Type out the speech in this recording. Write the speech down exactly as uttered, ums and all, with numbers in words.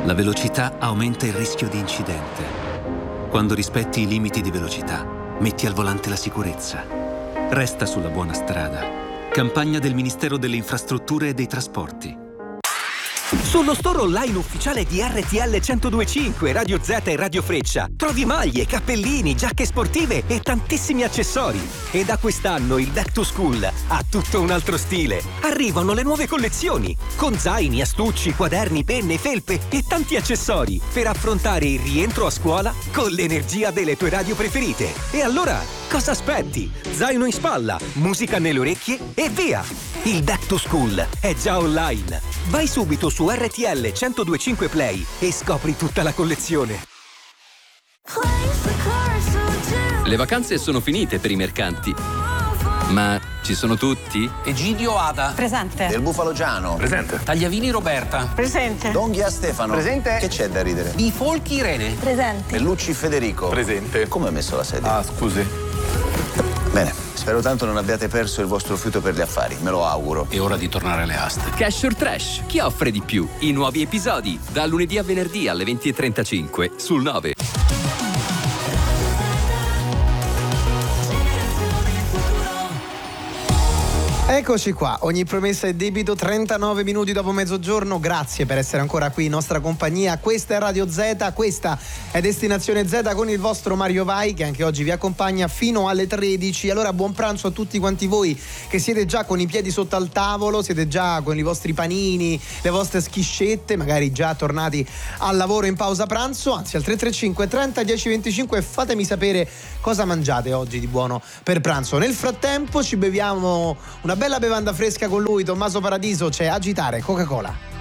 La velocità aumenta il rischio di incidente. Quando rispetti i limiti di velocità, metti al volante la sicurezza. Resta sulla buona strada. Campagna del Ministero delle Infrastrutture e dei Trasporti. Sullo store online ufficiale di R T L centodue e cinque, Radio Z e Radio Freccia trovi maglie, cappellini, giacche sportive e tantissimi accessori. E da quest'anno il Back to School ha tutto un altro stile. Arrivano le nuove collezioni con zaini, astucci, quaderni, penne, felpe e tanti accessori per affrontare il rientro a scuola con l'energia delle tue radio preferite. E allora, cosa aspetti? Zaino in spalla, musica nelle orecchie e via! Il Back to School è già online. Vai subito su R T L centodue e cinque Play e scopri tutta la collezione. Le vacanze sono finite per i mercanti, ma ci sono tutti? Egidio Ada. Presente. Del Bufalo Giano. Presente. Tagliavini Roberta. Presente. Donghia Stefano. Presente. Che c'è da ridere? Bifolchi Irene. Presente. Bellucci Federico. Presente. Come hai messo la sedia? Ah, scusi. Bene, spero tanto non abbiate perso il vostro fiuto per gli affari, me lo auguro. È ora di tornare alle aste. Cash or Trash, chi offre di più? I nuovi episodi, da lunedì a venerdì alle venti e trentacinque sul nove. Eccoci qua, ogni promessa è debito, trentanove minuti dopo mezzogiorno, grazie per essere ancora qui in nostra compagnia. Questa è Radio Z, questa è Destinazione Z con il vostro Mario Vai, che anche oggi vi accompagna fino alle tredici. Allora buon pranzo a tutti quanti voi che siete già con i piedi sotto al tavolo, siete già con i vostri panini, le vostre schiscette, magari già tornati al lavoro in pausa pranzo. Anzi, al tre tre cinque trenta dieci venticinque fatemi sapere cosa mangiate oggi di buono per pranzo. Nel frattempo ci beviamo una bella bevanda fresca con lui, Tommaso Paradiso. C'è Agitare Coca-Cola.